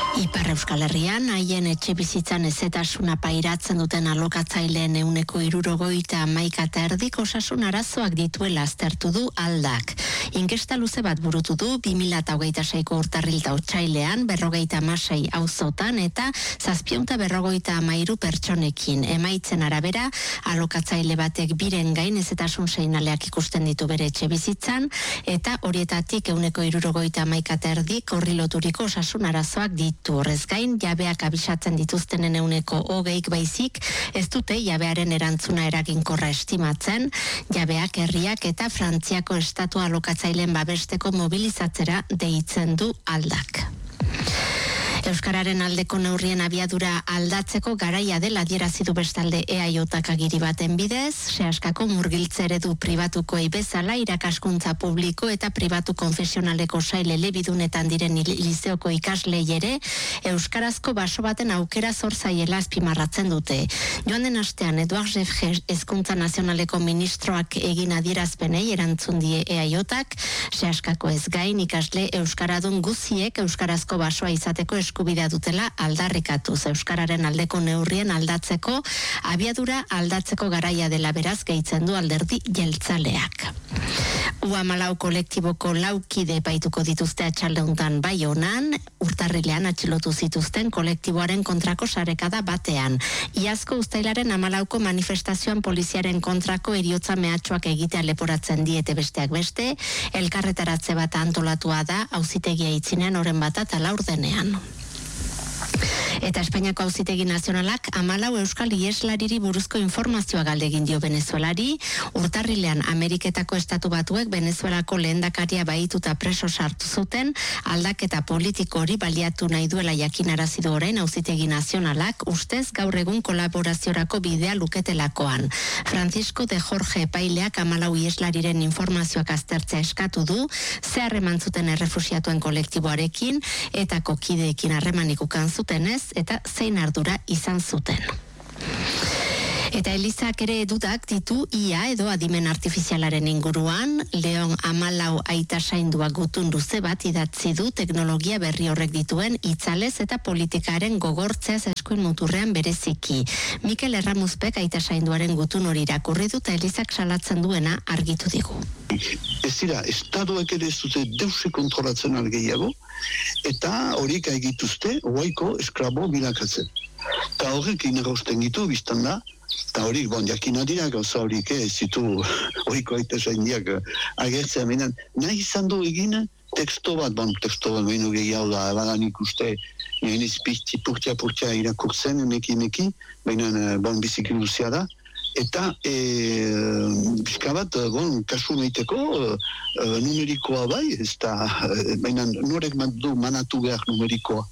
Ipar Euskal Herrian, haien etxe bizitzan ezetasuna pairatzen duten alokatzaileen 171,11 osasun arazoak dituela aztertu du Aldak. Inkesta luze bat burutu du 2026ko urtarrilta otsailean 56 auzotan eta 753 pertsonekin. Emaitzen arabera, alokatzaile batek biren gain ezetasun seinaleak ikusten ditu bere etxe bizitzan eta horietatik 171,11 horri loturiko osasun arazoak ditu. Horrez gain, jabeak abisatzen dituztenen 20% baizik, ez dute jabearen erantzuna eraginkorra estimatzen, jabeak herriak eta Frantziako estatua alokatzaileen babesteko mobilizatzera deitzen du Aldak. Euskararen aldeko neurrien abiadura aldatzeko garaia dela adierazi du bestalde EAJak agiri baten bidez, sehaskako murgiltze eredu pribatukoei bezala irakaskuntza publiko eta pribatu konfesionaleko sail elebidunetan diren lizeoko ikaslei ere euskarazko baso baten aukera zor zaiela azpimarratzen dute. Joan den astean Eduard Jefge Hezkuntza Nazionaleko ministroak egin adierazpenei erantzun die EAJak, sehaskako ez gain ikasle euskaradun guziek euskarazko basoa izateko eskubidea dutela aldarrikatuz. Euskararen aldeko neurrien aldatzeko, abiadura aldatzeko garaia dela beraz gehitzen du alderdi jeltzaleak. U14 kolektiboko 4 kide epaituko dituzte atxaldeuntan Baionan, urtarrilean atxilotu zituzten kolektiboaren kontrako sarekada batean. Iazko uztailaren 14ko manifestazioan poliziaren kontrako heriotza mehatxuak egitea leporatzen diete besteak beste, elkarretaratze bat antolatua da auzitegia itzinean oren bata eta laurdenean. Eta Espainiako Auzitegi Nazionalak 14 euskal iheslariri buruzko informazioa galdegin dio Venezuelari. Urtarrilean Ameriketako Estatu Batuek Venezuelako lehendakaria bahituta preso sartu zuten, aldaketa politiko hori baliatu nahi duela jakinarazi du orain Auzitegi Nazionalak, ustez gaur egun kolaboraziorako bidea luketelakoan. Francisco de Jorge epaileak 14 iheslariren informazioak aztertzea eskatu du, ze harreman zuten errefuxiatuen kolektiboarekin eta kokideekin harremanik ukan zutenez eta zein ardura izan zuten. Eta Elizak ere dudak ditu ia edo adimen artifizialaren inguruan, Leon 14 aita saindua gutun luze bat idatzi du teknologia berri horrek dituen itzalez eta politikaren gogortzeaz eskuin muturrean bereziki. Mikel Erramuzpek aita sainduaren gutun hori irakurri du eta Elizak salatzen duena argitu digu. Ez dira, estatuak ere ez dute deuse kontrolatzen algeiago, eta horik egituzte oaiko esklabo bilakatzen. Eta horrek inagausten gitu, biztan da, eta horik, jakina dira, gauza horik ez zitu oiko aita zaindiak agertzea menan. Nahi izan du egin teksto bat behin gehiago da, badan ikuste, nien izpizti purtia irakurtzen neki, baina biziki luzea da. Eta bizka bat, kasu nahiteko numerikoa bai, ez da, baina norek du manatu behar numerikoa.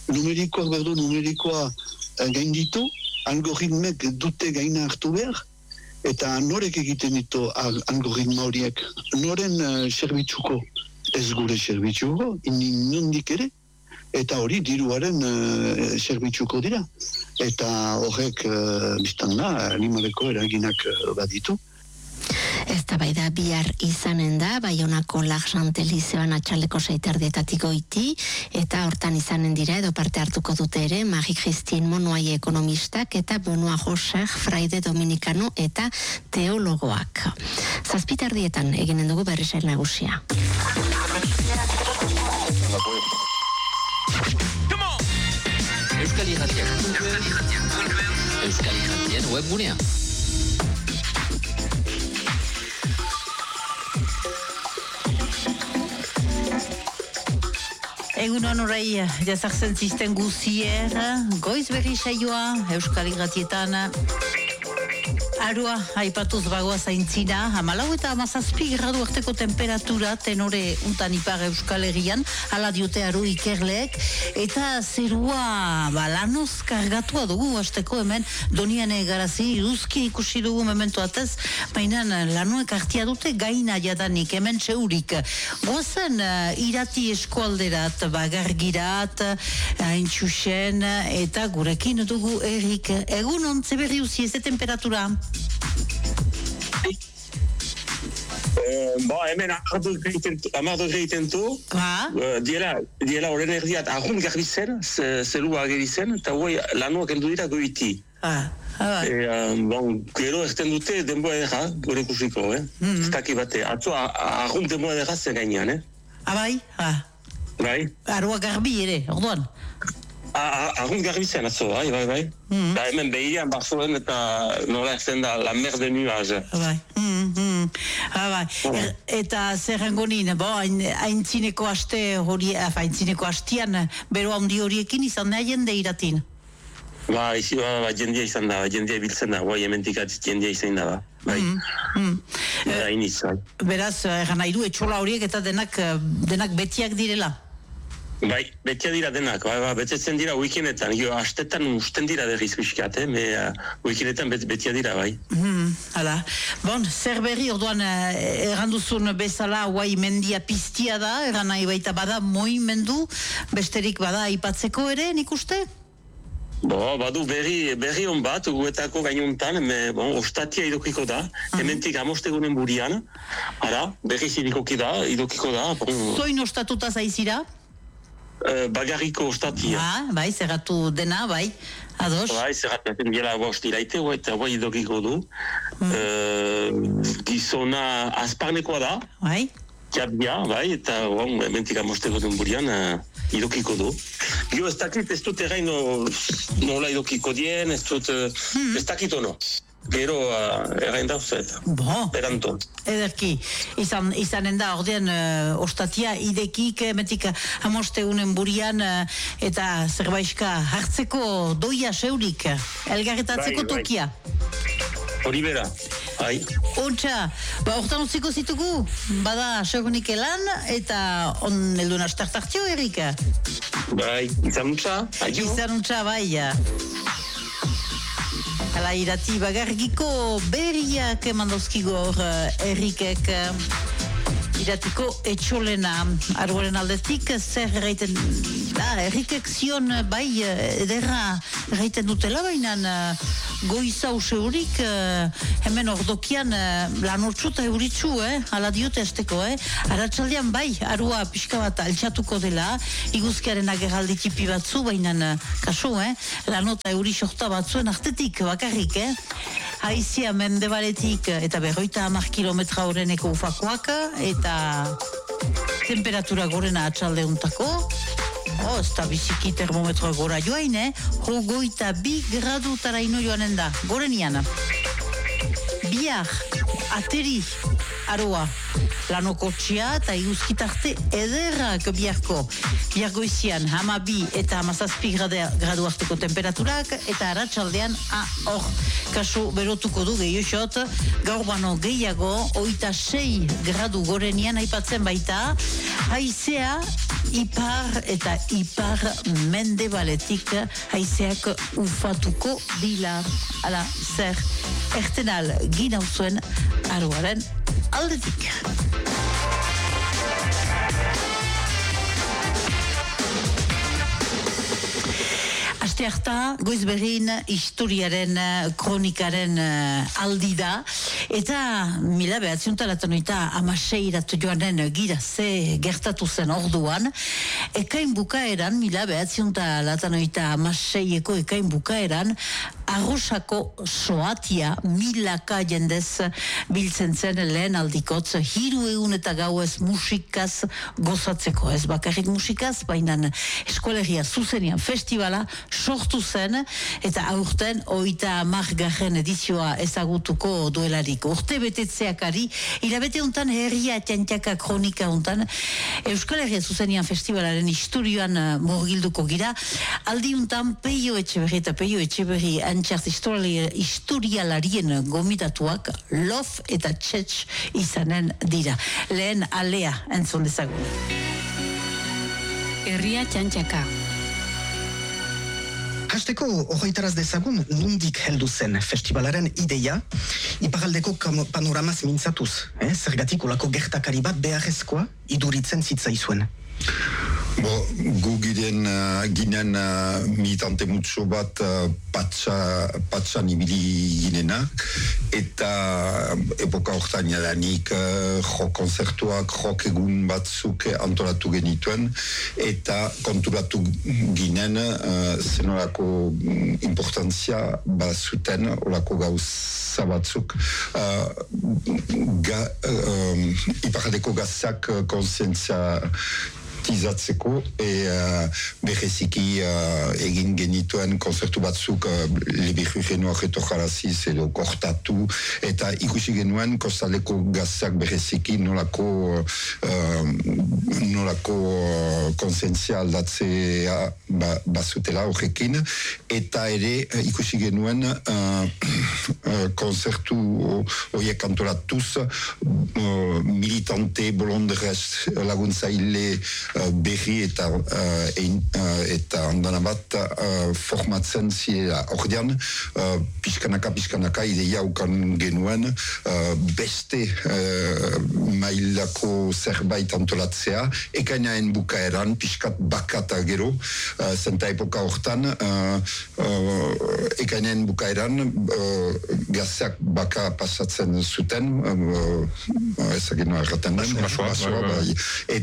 Numerikoa gainditu, algoritmek dute gaina hartu behar, eta norek egiten ditu algoritma horiek, noren zerbitzuko, ez gure zerbitzuko, nondik ere, eta hori diruaren zerbitzuko dira. Eta horrek biztan da, animaleko eraginak baditu. Eztabaida bihar izanen da, Baionako Laxante Lizeoan atxaldeko 6:30 goiti, eta hortan izanen dira edo parte hartuko dute ere Marie-Christine Monoai ekonomistak eta Benoit Rocher fraide dominikano eta teologoak. 7:30 eginen dugu berri sail nagusia. Euskal Irratiak Euskal Irratien webgunea. Egunon orai jazartzen zisten guzier, goiz berri saioa Euskal Irratietan. Arua, aipatuz bagoa zaintzina, 14 eta 17 gradu arteko temperatura tenore untan ipar Euskal Herrian, hala diote aru ikerleek, eta zerua lanoz kargatua dugu, hasteko hemen Donian garazi, iruzki ikusi dugu memento atez, baina lanuek hartia dute gaina jadanik, hemen txeurik. Goazen irati eskualderat, bagargirat, haintxusen, eta gurekin dugu Erik. Egunon, zeberri uzi ez temperatura? hemen 10 egiten du, diela horren erdiat ahun garbi zen, zelua ageri zen, eta hoi lanuak endu dira goiti. Gero ezten dute denboa edera, gure ikusiko, ez daki bate, atzo ahun denboa edera zen gainean, Bai? Bai. Arua garbi ere, orduan? Ahun garbi zen atzo, bai. Da hemen behirian bazoen eta nola ezten da la mer de nuage. Bai. Eta zer rangonin, haintzineko aste hori, haintzineko hastian, bero handi horiekin izan da jende iratin? Jendia izan da, jendia biltzen da, hementik atzik jendia izan da, bai. Beraz, egan nahi du, etxola horiek eta denak betiak direla? Bai, betia dira denak, betetzen dira weekendetan, astetan usten dira berriz pixkat, weekendetan betia dira, bai. Hala, zer berri, orduan, erranduzun bezala, guai mendia piztia da, eran nahi baita bada moimendu, besterik bada aipatzeko ere, nik uste? Badu berri hon bat, guetako gainuntan, ostatia idokiko da, hementik amostegunen burian, berriz idokiko da. Zoin ostatuta zaizira? Bagarriko ostatia. Bai, zerratu dena, bai, ados? Bai, zerratu dela iraite, eta bai idokiko du. Gizona azparnekoa da. Bai. Kiabia, bai, eta hementik amostegunen burian idokiko du. Gio ez dakit ez dut errain nola idokiko dien, ez dakit ono. Gero errain dauzet. Beranto. Ederki, izanen da ordean ostatia idekik, emetik amosteunen burian eta zerbaizka hartzeko doia seurik, elgarretatzeko tokia. Hori bera, hai. Ontsa, hortan utziko zitugu, bada segunik elan eta on eldun astartartio, Erika? Bai, izan untsa, aio. Izan untsa, bai. Hala irati bagargiko berriak emandozkigo hor Erikek iratiko etxolena argoren aldetik zer erraiten Erikek zion bai ederra erraiten dutela bainan goiza useurik hemen ordokian lan urtsuta euritzu, ala diote esteko, aratsaldean bai, arua pixka bat altxatuko dela, iguzkiaren agerraldi tipi batzu, bainan kaso, lanota euri sorta batzuen artetik, bakarrik, haizia mendebaletik eta 50 kilometra horreneko ufakoak, eta temperatura gorena atxaldeuntako, ez da biziki termometroa gora joain, 22 gradu taraino joanen da, gorenian. Bihar, ateri, aroa, lanokotxia eta iguzkitarte ederrak biharko izian 12 eta 17 gradu arteko temperaturak eta aratsaldean hor kasu berotuko du gehiosot gaur bano gehiago 26 gradu gorenian aipatzen baita haizea ipar eta ipar mendebaletik haizeak ufatuko dila ala zer ertenal gina zuen aroaren aldetik. Aste harta, goizberrin historiaren, kronikaren aldi da, eta 1980 joanen gira ze gertatu zen orduan, ekain bukaeran, 1986eko ekain bukaeran, Arrosako soatia milaka jendez biltzen zen lehen aldikotz 300 eta gauez musikaz gozatzeko, ez bakarrik musikaz, baina eskolegia zuzenian festivala sortu zen eta aurten 30. edizioa ezagutuko duelarik. Urte betetzeakari, hilabete untan herria tiantiaka kronika untan Euskal zuzenian festivalaren historioan murgilduko gira, aldi untan Peio Etxeberri antxart historialarien gomitatuak Lof eta Txetx izanen dira. Lehen alea entzun dezagun. Herria txantxaka. Hasteko horretaraz dezagun nondik heldu zen festivalaren ideia, iparaldeko panoramaz mintzatuz, zergatik olako gertakari bat beharrezkoa iduritzen zitzaizuen. Gu ginen militante mutxo bat patxan ibili ginenak, eta epoka hortan jadanik konzertuak, egun batzuk antolatu genituen, eta konturatu ginen zenolako importantzia bazuten olako gauza batzuk iparaldeko gazak kontzientzia izatzeko, bereziki egin genituen konzertu batzuk lebirru genoak eto jaraziz edo kortatu, eta ikusi genuen kostaleko gazak bereziki nolako konzientzia aldatzea bazutela horrekin, eta ere ikusi genuen konzertu horiek antolatuz militante bolondrez laguntzaile berri eta andana bat formatzen zirela. Ordean, pixkanaka ideia ukan genuen beste mailako zerbait antolatzea, ekainaen bukaeran, pixkat bakata gero, zenta epoka hortan, ekainaen bukaeran gazak baka pasatzen zuten, ezagino erraten den,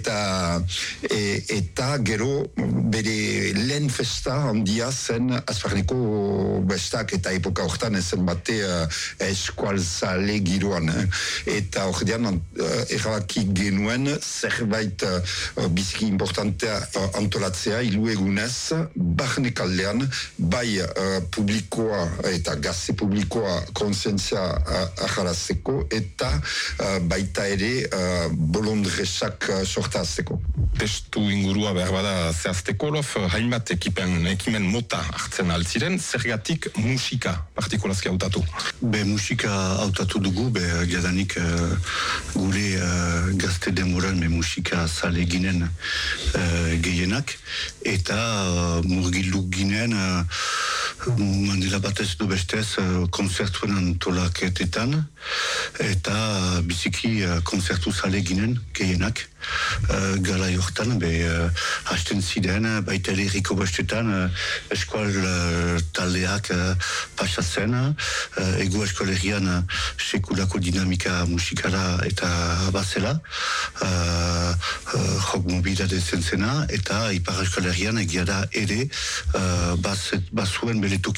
eta gero bere lehen festa handia zen Azparneko bestak, eta epoka hortan ezen bate eskualzale giroan, eta ordean erabaki genuen zerbait biziki importantea antolatzea hilu egunez, barnekaldean bai publikoa eta gazte publikoa kontzientzia ajarazteko, eta baita ere bolondresak sortazteko. Testu ingurua behar bada zehazteko, hainbat ekimen mota hartzen altziren, zergatik musika partikulazki hautatu? Musika hautatu dugu, jadanik gure gazte demoran musika zale ginen gehienak, eta murgildu ginen mandela batez du bestez konzertuen antolaketetan, eta biziki konzertu zale ginen gehienak. Gala jortan, hasten ziren, baita ere erriko bestetan, eskual taldeak pasatzen, ego eskolerian sekulako dinamika musikala eta bazela, jok mobilitate zentzena, eta ipar eskolerian egia da ere bazuen beletuk